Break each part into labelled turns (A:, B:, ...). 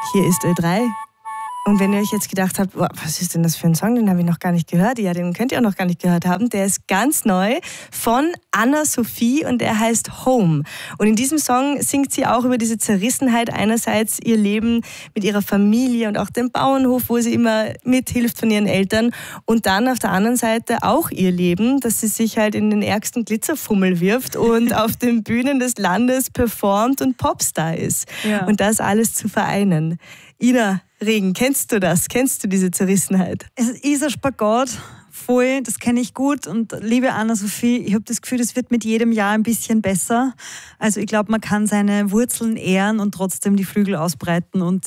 A: Hier ist Ö3. Und wenn ihr euch jetzt gedacht habt, oh, was ist denn das für ein Song, den habe ich noch gar nicht gehört. Ja, den könnt ihr auch noch gar nicht gehört haben. Der ist ganz neu von Anna-Sophie und der heißt Home. Und in diesem Song singt sie auch über diese Zerrissenheit. Einerseits ihr Leben mit ihrer Familie und auch dem Bauernhof, wo sie immer mithilft von ihren Eltern. Und dann auf der anderen Seite auch ihr Leben, dass sie sich halt in den ärgsten Glitzerfummel wirft und auf den Bühnen des Landes performt und Popstar ist. Ja. Und das alles zu vereinen. Ina Regen, kennst du das? Kennst du diese Zerrissenheit?
B: Es ist ein Spagat, voll, das kenne ich gut. Und liebe Anna-Sophie, ich habe das Gefühl, das wird mit jedem Jahr ein bisschen besser. Also ich glaube, man kann seine Wurzeln ehren und trotzdem die Flügel ausbreiten und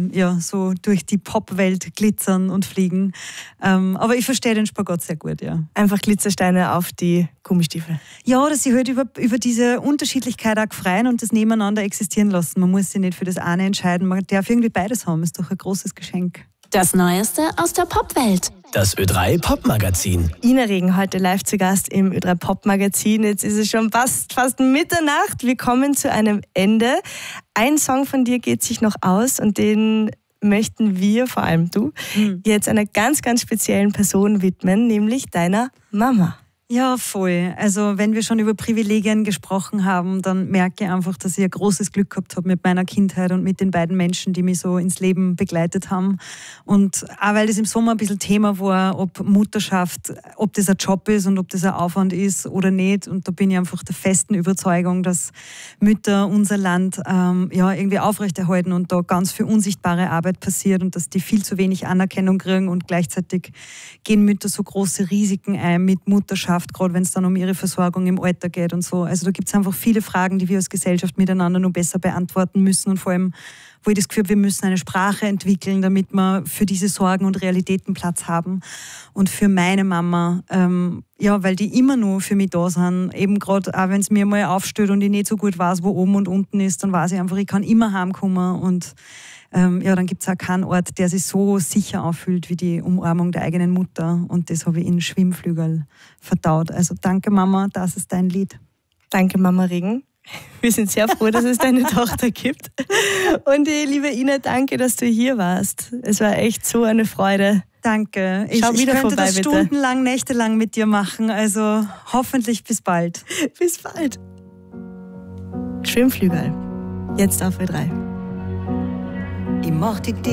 B: so durch die Popwelt glitzern und fliegen. Aber ich verstehe den Spagat sehr gut, ja.
A: Einfach Glitzersteine auf die Gummistiefel.
B: Ja, dass sie halt über diese Unterschiedlichkeit auch freien und das nebeneinander existieren lassen. Man muss sich nicht für das eine entscheiden. Man darf irgendwie beides haben. Ist doch ein großes Geschenk.
C: Das Neueste aus der Popwelt.
D: Das Ö3 Pop-Magazin.
A: Ina Regen heute live zu Gast im Ö3 Pop-Magazin. Jetzt ist es schon fast Mitternacht. Wir kommen zu einem Ende. Ein Song von dir geht sich noch aus und den möchten wir, vor allem du, jetzt einer ganz, ganz speziellen Person widmen, nämlich deiner Mama.
B: Ja, voll. Also wenn wir schon über Privilegien gesprochen haben, dann merke ich einfach, dass ich ein großes Glück gehabt habe mit meiner Kindheit und mit den beiden Menschen, die mich so ins Leben begleitet haben. Und auch weil das im Sommer ein bisschen Thema war, ob Mutterschaft, ob das ein Job ist und ob das ein Aufwand ist oder nicht. Und da bin ich einfach der festen Überzeugung, dass Mütter unser Land irgendwie aufrechterhalten und da ganz viel unsichtbare Arbeit passiert und dass die viel zu wenig Anerkennung kriegen und gleichzeitig gehen Mütter so große Risiken ein mit Mutterschaft, gerade wenn es dann um ihre Versorgung im Alter geht und so. Also da gibt es einfach viele Fragen, die wir als Gesellschaft miteinander noch besser beantworten müssen und vor allem, wo ich das Gefühl habe, wir müssen eine Sprache entwickeln, damit wir für diese Sorgen und Realitäten Platz haben. Und für meine Mama, weil die immer nur für mich da sind, eben gerade auch wenn es mir mal aufsteht und ich nicht so gut weiß, wo oben und unten ist, dann weiß ich einfach, ich kann immer heimkommen und dann gibt es auch keinen Ort, der sich so sicher anfühlt wie die Umarmung der eigenen Mutter. Und das habe ich in Schwimmflügel verdaut. Also danke Mama, das ist dein Lied.
A: Danke Mama Regen. Wir sind sehr froh, dass es deine Tochter gibt. Und liebe Ina, danke, dass du hier warst. Es war echt so eine Freude.
B: Danke. Ich könnte
A: vorbei,
B: das
A: bitte.
B: stundenlang, nächtelang mit dir machen. Also hoffentlich bis bald.
A: Bis bald. Schwimmflügel. Jetzt auf Ö3.
E: Ich mach die